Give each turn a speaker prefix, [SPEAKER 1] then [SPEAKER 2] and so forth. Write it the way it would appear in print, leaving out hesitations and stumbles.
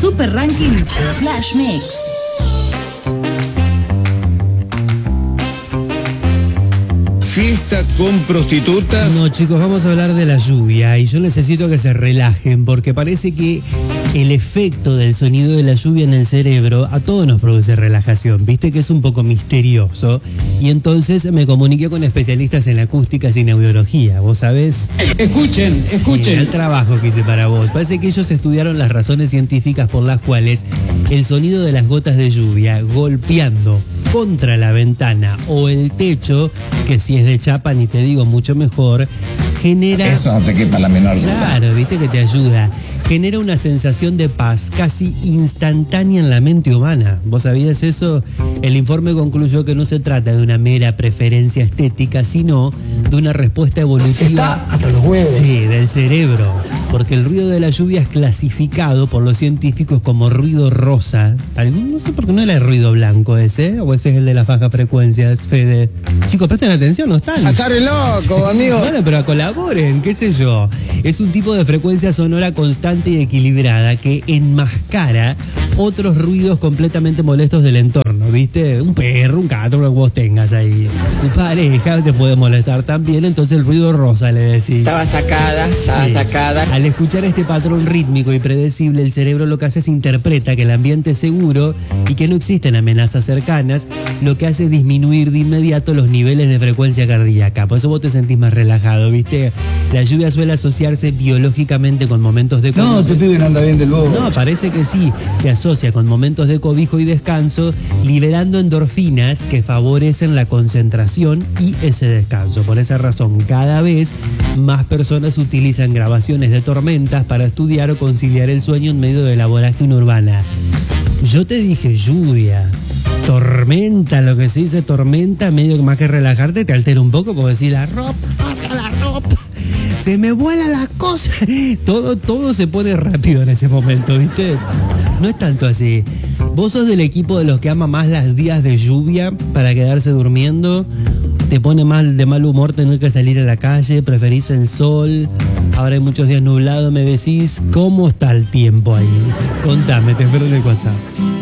[SPEAKER 1] Super Ranking Flash Mix.
[SPEAKER 2] ¿Fiesta con prostitutas?
[SPEAKER 3] No, chicos, vamos a hablar de la lluvia y yo necesito que se relajen porque parece que el efecto del sonido de la lluvia en el cerebro a todos nos produce relajación. Viste que es un poco misterioso y entonces me comuniqué con especialistas en acústica y neurología. ¿Vos sabés?
[SPEAKER 4] Escuchen.
[SPEAKER 3] Sí, el trabajo que hice para vos. Parece que ellos estudiaron las razones científicas por las cuales el sonido de las gotas de lluvia golpeando contra la ventana o el techo, que si es de chapa ni te digo mucho mejor, genera...
[SPEAKER 2] Eso no te quepa la menor duda.
[SPEAKER 3] Claro, viste que te ayuda. Genera una sensación de paz casi instantánea en la mente humana. ¿Vos sabías eso? El informe concluyó que no se trata de una mera preferencia estética, sino de una respuesta evolutiva.
[SPEAKER 4] Está hasta los huevos.
[SPEAKER 3] Sí, del cerebro. Porque el ruido de la lluvia es clasificado por los científicos como ruido rosa. No sé por qué no era el ruido blanco ese, o ese es el de las bajas frecuencias, Fede. Chicos, presten atención, ¿no están?
[SPEAKER 4] Está re loco, amigo.
[SPEAKER 3] Bueno, pero colaboren, qué sé yo. Es un tipo de frecuencia sonora constante y equilibrada que enmascara otros ruidos completamente molestos del entorno, ¿viste? Un perro, un gato, lo que vos tengas ahí. Tu pareja te puede molestar también, entonces el ruido rosa le decís.
[SPEAKER 5] Estaba sacada.
[SPEAKER 3] Al escuchar este patrón rítmico y predecible, el cerebro lo que hace es interpreta que el ambiente es seguro y que no existen amenazas cercanas, lo que hace es disminuir de inmediato los niveles de frecuencia cardíaca. Por eso vos te sentís más relajado, ¿viste? La lluvia suele asociarse biológicamente con momentos de cobijo.
[SPEAKER 4] No, te piden anda bien del bobo.
[SPEAKER 3] No, parece que sí. Se asocia con momentos de cobijo y descanso, liberando endorfinas que favorecen la concentración y ese descanso. Por esa razón, cada vez más personas utilizan grabaciones de tormentas para estudiar o conciliar el sueño en medio de la vorágine urbana. Yo te dije lluvia. Tormenta, lo que se dice tormenta, medio más que relajarte, te altera un poco porque decís la ropa, se me vuela la cosa. Todo se pone rápido en ese momento, ¿viste? No es tanto así. ¿Vos sos del equipo de los que ama más los días de lluvia para quedarse durmiendo? ¿Te pone de mal humor tener que salir a la calle? ¿Preferís el sol? Ahora hay muchos días nublados, me decís. ¿Cómo está el tiempo ahí? Contame, te espero en el WhatsApp.